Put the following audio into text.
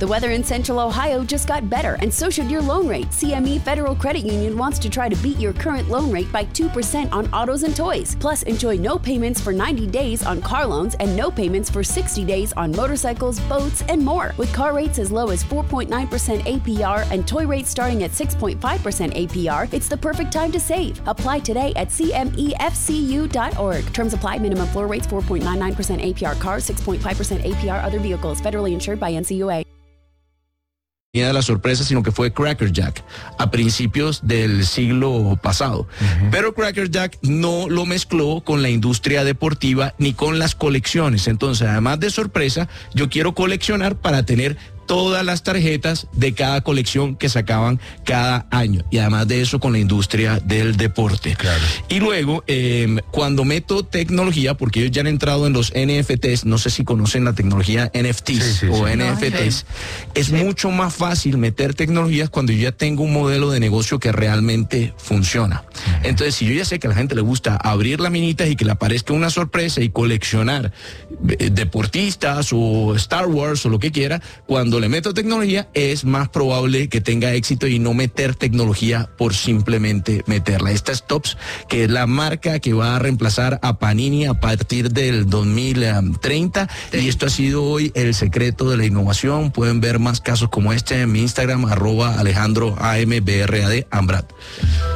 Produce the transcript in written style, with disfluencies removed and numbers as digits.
The weather in Central Ohio just got better, and so should your loan rate. CME Federal Credit Union wants to try to beat your current loan rate by 2% on autos and toys. Plus, enjoy no payments for 90 days on car loans and no payments for 60 days on motorcycles, boats, and more. With car rates as low as 4.9% APR and toy rates starting at 6.5% APR, it's the perfect time to save. Apply today at cmefcu.org. Terms apply. Minimum floor rates 4.99% APR cars, 6.5% APR other vehicles. Federally insured by NCUA. De la sorpresa, sino que fue Cracker Jack a principios del siglo pasado. Pero Cracker Jack no lo mezcló con la industria deportiva ni con las colecciones. Entonces, además de sorpresa, yo quiero coleccionar para tener todas las tarjetas de cada colección que sacaban cada año, y además de eso con la industria del deporte. Claro. Y luego, cuando meto tecnología, porque ellos ya han entrado en los NFTs, no sé si conocen la tecnología NFTs o NFTs, es mucho más fácil meter tecnologías cuando yo ya tengo un modelo de negocio que realmente funciona. Entonces, si yo ya sé que a la gente le gusta abrir laminitas y que le aparezca una sorpresa y coleccionar deportistas o Star Wars o lo que quiera, cuando le meto tecnología es más probable que tenga éxito y no meter tecnología por simplemente meterla. Esta es Topps, que es la marca que va a reemplazar a Panini a partir del 2030, y esto ha sido hoy el secreto de la innovación. Pueden ver más casos como este en mi Instagram, @AlejandroAMBRAD.